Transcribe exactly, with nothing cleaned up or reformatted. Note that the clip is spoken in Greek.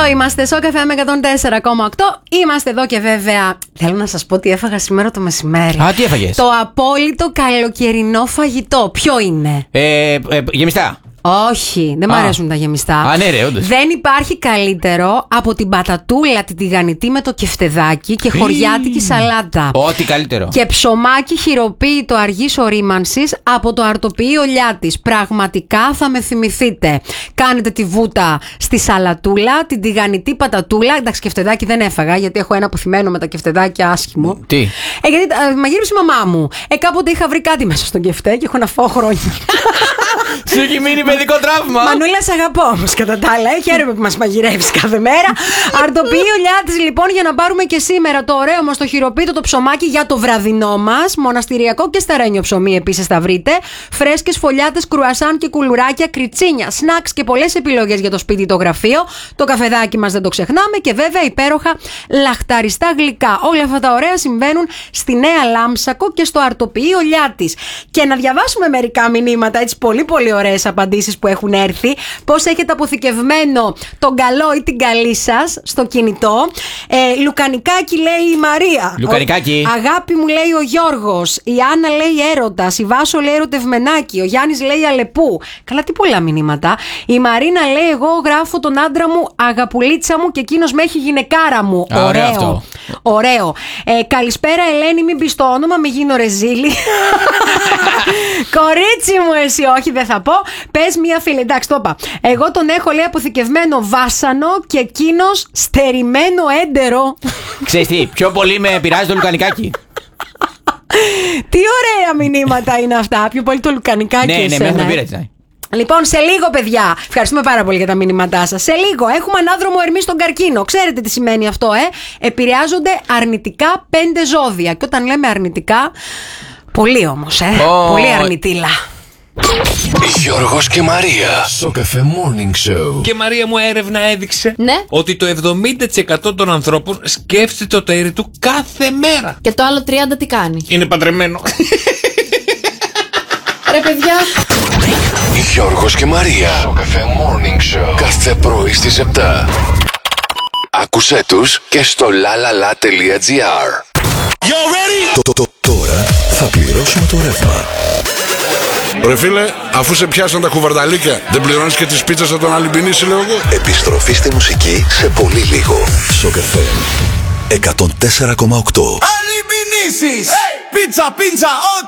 Εδώ είμαστε, στο Καφέ με εκατόν τέσσερα κόμμα οκτώ. Είμαστε εδώ και βέβαια θέλω να σας πω τι έφαγα σήμερα το μεσημέρι. Α, τι έφαγες? Το απόλυτο καλοκαιρινό φαγητό. Ποιο είναι? Ε, ε, γεμιστά. Όχι, δεν μ' αρέσουν τα γεμιστά. Α, ναι, ρε, όντως. Δεν υπάρχει καλύτερο από την πατατούλα την τηγανιτή με το κεφτεδάκι και χωριάτικη σαλάτα. Ό,τι καλύτερο. Και ψωμάκι χειροποίητο αργής ορίμανσης από το αρτοποιείο Λιάτης. Πραγματικά θα με θυμηθείτε. Κάνετε τη βούτα στη σαλατούλα, την τηγανιτή πατατούλα. Εντάξει, κεφτεδάκι δεν έφαγα γιατί έχω ένα αποθυμένο με τα κεφτεδάκια άσχημο. Τι? Ε, γιατί ε, μαγείρεψε η μαμά μου. Ε, κάποτε είχα βρει κάτι μέσα στον κεφτέ και έχω να φάω χρόνια. Σου έχει μείνει παιδικό τραύμα. Μανούλα, σ' αγαπώ όμως κατά τα άλλα. Χαίρομαι που μας μαγειρεύεις κάθε μέρα. Αρτοποιείο Λιάτης λοιπόν, για να πάρουμε και σήμερα το ωραίο μας το χειροποίητο το ψωμάκι για το βραδινό μας. Μοναστηριακό και σταρένιο ψωμί επίσης θα βρείτε. Φρέσκες φωλιάτες, κρουασάν και κουλουράκια, κριτσίνια, σνακς και πολλές επιλογές για το σπίτι, το γραφείο. Το καφεδάκι μας δεν το ξεχνάμε. Και βέβαια υπέροχα λαχταριστά γλυκά. Όλα αυτά τα ωραία συμβαίνουν στη Νέα Λάμψακο και στο Αρτοποιείο Λιάτης. Και να διαβάσουμε μερικά μηνύματα, έτσι πολύ πολύ ωραίες απαντήσεις που έχουν έρθει. Πώς έχετε αποθηκευμένο τον καλό ή την καλή σας στο κινητό. ε, Λουκανικάκι λέει η Μαρία. Λουκανικάκι. Ο, αγάπη μου λέει ο Γιώργος. Η Άννα λέει έρωτας. Η Βάσο λέει ερωτευμενάκι. Ο Γιάννης λέει Αλεπού. Καλά, τι πολλά μηνύματα. Η Μαρίνα λέει εγώ γράφω τον άντρα μου αγαπουλίτσα μου και εκείνος με έχει γυναικάρα μου. Α, ωραίο αυτό. Ωραίο. Ε, καλησπέρα Ελένη, μην πεις το όνομα, μην γίνω ρεζίλη. Κορίτσι μου εσύ, όχι δεν θα πω. Πες μία φίλη, εντάξει το είπα. Εγώ τον έχω λέει αποθηκευμένο βάσανο και εκείνος στερημένο έντερο. Ξέρεις τι, πιο πολύ με πειράζει το λουκανικάκι. Τι ωραία μηνύματα είναι αυτά. Πιο πολύ το λουκανικάκι. Ναι, ναι, εσένα, μέχρι ε. τον πήρα έτσι. Λοιπόν, σε λίγο, παιδιά. Ευχαριστούμε πάρα πολύ για τα μηνύματά σας. Σε λίγο έχουμε ανάδρομο Ερμή στον καρκίνο. Ξέρετε τι σημαίνει αυτό, ε? Επηρεάζονται αρνητικά πέντε ζώδια. Και όταν λέμε αρνητικά, πολύ όμως, ε. Oh. Πολύ αρνητήλα. Γιώργος και Μαρία στο Καφέ Morning Show. Και Μαρία μου, έρευνα έδειξε Ναι. ότι το εβδομήντα τοις εκατό των ανθρώπων σκέφτεται το τέρι του κάθε μέρα. Και το άλλο τριάντα τι κάνει? Είναι παντρεμένο. Ρε παιδιά. Γιώργος και Μαρία στο Καφέ Morning Show. Κάθε πρωί στις επτά. Άκουσέ τους και στο lalala.gr. Το, το, το, τώρα θα πληρώσουμε το ρεύμα. Ρε φίλε, αφού σε πιάσαν τα κουβαρνταλίκια, δεν πληρώνεις και τις πίτσες από τον Αλυμπινίση, λέω εγώ. Επιστροφή στη μουσική σε πολύ λίγο. Στο Καφέ εκατόν τέσσερα κόμμα οκτώ. Αλυμπινίσεις! Πίτσα, πίτσα,